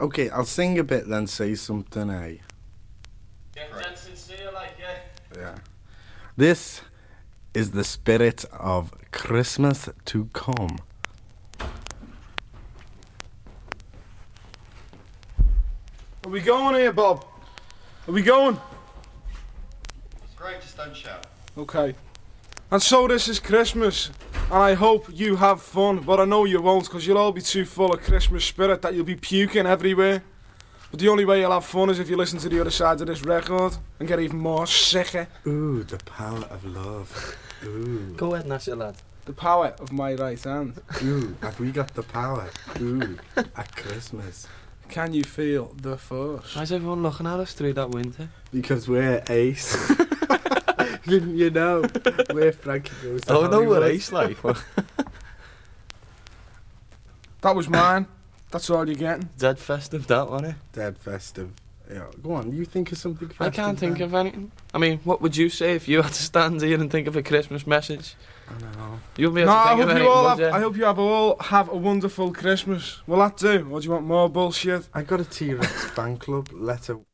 Okay, I'll sing a bit, then say something, eh? Yeah, dead sincere, like, yeah. Yeah. This is the spirit of Christmas to come. Are we going here, Bob? Are we going? It's great, just don't shout. Okay. And so this is Christmas, and I hope you have fun, but I know you won't, because you'll all be too full of Christmas spirit that you'll be puking everywhere. But the only way you'll have fun is if you listen to the other side of this record and get even more sicker. Ooh, the power of love. Ooh. Go ahead, Nasha, lad. The power of my right hand. Ooh, have we got the power? Ooh, at Christmas. Can you feel the force? Why is everyone looking at us through that winter? Because we're Ace. Didn't you know? We're Frankie Goes to Oh no, we're Hollywood. Ace, like. That was mine. That's all you're getting. Dead festive, that one, eh? Dead festive. Yeah, go on, you think of something festive. I can't think then? of anything. I mean, what would you say if you had to stand here and think of a Christmas message? I don't know. You'll be No, able to I think hope of you anything, all would have. you? I hope you all have a wonderful Christmas. Will that do? Or do you want more bullshit? I got a T-Rex fan club letter.